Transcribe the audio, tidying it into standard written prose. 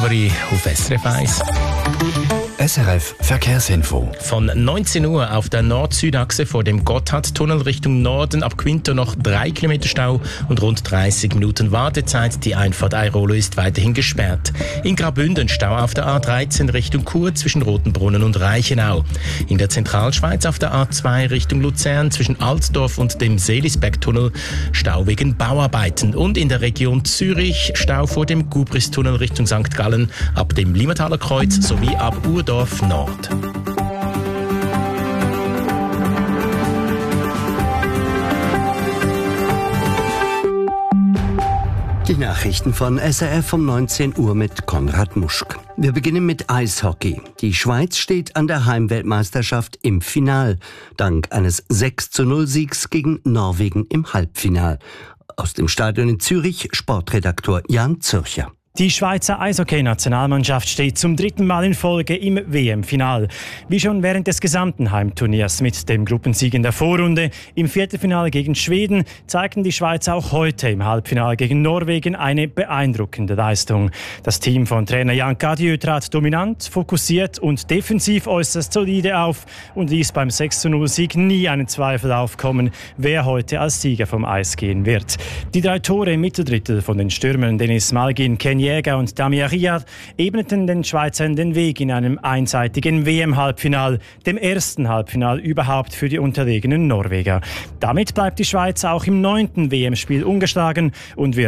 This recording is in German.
Oberi auf SRF 1. SRF Verkehrsinfo. Von 19 Uhr auf der Nord-Süd-Achse vor dem Gotthardtunnel Richtung Norden ab Quinto noch 3 Kilometer Stau und rund 30 Minuten Wartezeit. Die Einfahrt Airolo ist weiterhin gesperrt. In Graubünden Stau auf der A13 Richtung Chur zwischen Rotenbrunnen und Reichenau. In der Zentralschweiz auf der A2 Richtung Luzern zwischen Altdorf und dem Seelisbergtunnel Stau wegen Bauarbeiten. Und in der Region Zürich Stau vor dem Gubristunnel Richtung St. Gallen ab dem Limataler Kreuz sowie ab Urdorf Nord. Die Nachrichten von SRF um 19 Uhr mit Konrad Muschk. Wir beginnen mit Eishockey. Die Schweiz steht an der Heimweltmeisterschaft im Final, dank eines 6:0 Siegs gegen Norwegen im Halbfinal. Aus dem Stadion in Zürich Sportredaktor Jan Zürcher. Die Schweizer Eishockey-Nationalmannschaft steht zum 3. Mal in Folge im WM-Final. Wie schon während des gesamten Heimturniers mit dem Gruppensieg in der Vorrunde im Viertelfinale gegen Schweden zeigten die Schweizer auch heute im Halbfinale gegen Norwegen eine beeindruckende Leistung. Das Team von Trainer Jan Cadieux trat dominant, fokussiert und defensiv äußerst solide auf und ließ beim 6:0-Sieg nie einen Zweifel aufkommen, wer heute als Sieger vom Eis gehen wird. Die 3 Tore im Mitteldrittel von den Stürmern Denis Malgin, Ken Jäger und Damir Riyad ebneten den Schweizern den Weg in einem einseitigen WM-Halbfinal, dem ersten Halbfinal überhaupt für die unterlegenen Norweger. Damit bleibt die Schweiz auch im 9. WM-Spiel ungeschlagen und wird